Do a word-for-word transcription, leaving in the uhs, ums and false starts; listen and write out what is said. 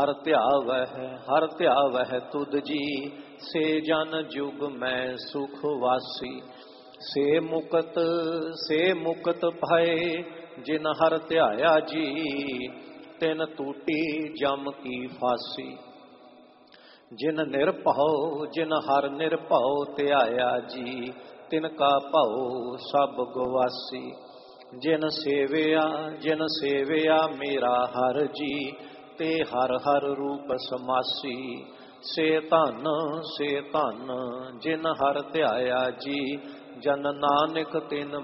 ਹਰ ਧਿਆਵਹਿ ਹਰ ਧਿਆਵਹਿ ਤੁਧ ਜੀ, ਸੇ ਜਨ ਜੁਗ ਮੈਂ ਸੁਖ ਵਾਸੀ। ਸੇ ਮੁਕਤ ਸੇ ਮੁਕਤ ਭਏ, ਜਿਨ ਹਰ ਧਿਆਇਆ ਜੀ, ਤਿਨ ਟੂਟੀ ਜਮ ਕੀ ਫਾਸੀ। ਜਿਨ ਨਿਰਭਉ ਜਿਨ ਹਰ ਨਿਰਭਉ ਧਿਆਇਆ ਜੀ, ਤਿਨ ਕਾ ਭਉ ਸਭ ਗਵਾਸੀ। ਜਿਨ ਸੇਵਿਆ ਜਿਨ ਸੇਵਿਆ ਮੇਰਾ ਹਰ ਜੀ, ਤੇ ਹਰ ਹਰ ਰੂਪ ਸਮਾਸੀ। ਸੇ ਧਨ ਸੇ ਧਨ ਜਿਨ ਹਰ ਧਿਆਇਆ ਜੀ, ਜਨ ਨਾਨਕ ਤਿਨ